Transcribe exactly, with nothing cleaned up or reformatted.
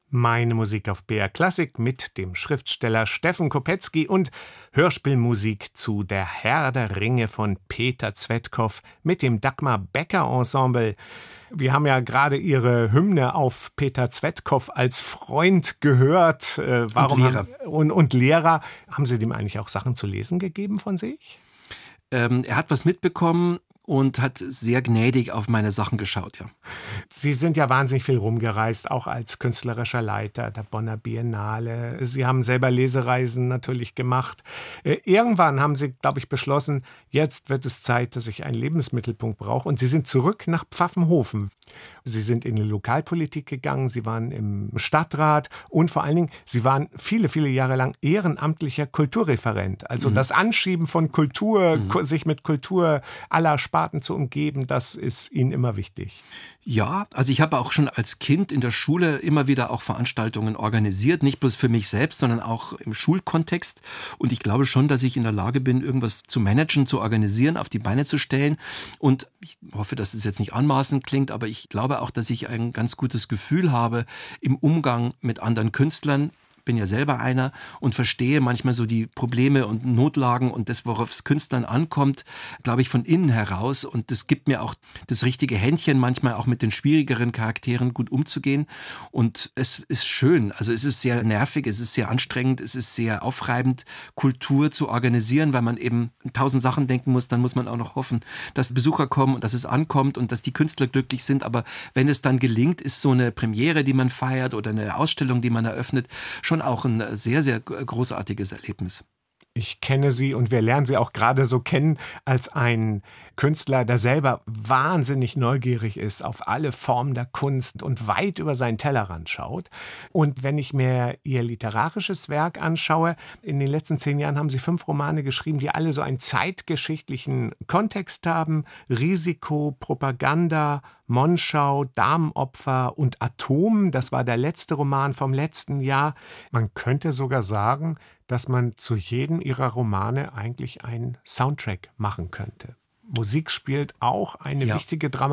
Meine Musik auf B R Klassik mit dem Schriftsteller Steffen Kopetzky und Hörspielmusik zu Der Herr der Ringe von Peter Zvedkow mit dem Dagmar Becker Ensemble. Wir haben ja gerade Ihre Hymne auf Peter Zvedkow als Freund gehört. Äh, warum und Lehrer. Haben, und, und Lehrer. Haben Sie dem eigentlich auch Sachen zu lesen gegeben von sich? Ähm, er hat was mitbekommen und hat sehr gnädig auf meine Sachen geschaut, ja. Sie sind ja wahnsinnig viel rumgereist, auch als künstlerischer Leiter der Bonner Biennale. Sie haben selber Lesereisen natürlich gemacht. Äh, irgendwann haben Sie, glaube ich, beschlossen, jetzt wird es Zeit, dass ich einen Lebensmittelpunkt brauche. Und Sie sind zurück nach Pfaffenhofen. Sie sind in die Lokalpolitik gegangen, Sie waren im Stadtrat und vor allen Dingen, Sie waren viele, viele Jahre lang ehrenamtlicher Kulturreferent. Also mhm. das Anschieben von Kultur, mhm. sich mit Kultur aller Sparten zu umgeben, das ist Ihnen immer wichtig. Ja, also ich habe auch schon als Kind in der Schule immer wieder auch Veranstaltungen organisiert, nicht bloß für mich selbst, sondern auch im Schulkontext. Und ich glaube schon, dass ich in der Lage bin, irgendwas zu managen, zu organisieren, auf die Beine zu stellen. Und ich hoffe, dass es jetzt nicht anmaßend klingt, aber ich glaube auch, dass ich ein ganz gutes Gefühl habe im Umgang mit anderen Künstlern. Bin ja selber einer und verstehe manchmal so die Probleme und Notlagen und das, worauf es Künstlern ankommt, glaube ich, von innen heraus. Und das gibt mir auch das richtige Händchen, manchmal auch mit den schwierigeren Charakteren gut umzugehen. Und es ist schön, also es ist sehr nervig, es ist sehr anstrengend, es ist sehr aufreibend, Kultur zu organisieren, weil man eben tausend Sachen denken muss. Dann muss man auch noch hoffen, dass Besucher kommen und dass es ankommt und dass die Künstler glücklich sind. Aber wenn es dann gelingt, ist so eine Premiere, die man feiert oder eine Ausstellung, die man eröffnet, schon auch ein sehr, sehr großartiges Erlebnis. Ich kenne Sie und wir lernen Sie auch gerade so kennen als ein Künstler, der selber wahnsinnig neugierig ist auf alle Formen der Kunst und weit über seinen Tellerrand schaut. Und wenn ich mir Ihr literarisches Werk anschaue, in den letzten zehn Jahren haben Sie fünf Romane geschrieben, die alle so einen zeitgeschichtlichen Kontext haben. Risiko, Propaganda, Monschau, Damenopfer und Atom, das war der letzte Roman vom letzten Jahr. Man könnte sogar sagen, dass man zu jedem Ihrer Romane eigentlich einen Soundtrack machen könnte. Musik spielt auch eine ja. wichtige Dramaturgie.